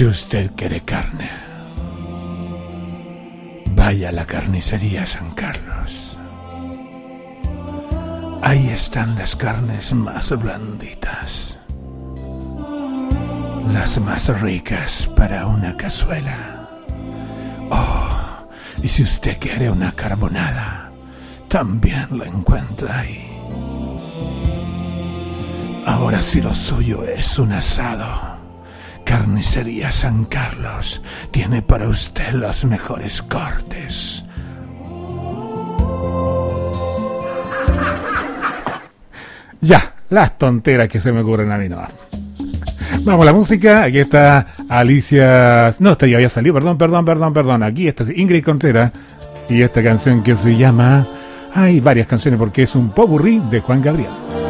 Si usted quiere carne, vaya a la carnicería San Carlos. Ahí están las carnes más blanditas, las más ricas para una cazuela. Oh, y si usted quiere una carbonada, también la encuentra ahí. Ahora, si lo suyo es un asado, Carnicería San Carlos tiene para usted los mejores cortes. Ya, las tonteras que se me ocurren a mí, no. Vamos a la música. Aquí está Alicia. No, esta ya había salido. Perdón. Aquí está Ingrid Contreras. Y esta canción que se llama... Hay varias canciones porque es un popurrí de Juan Gabriel.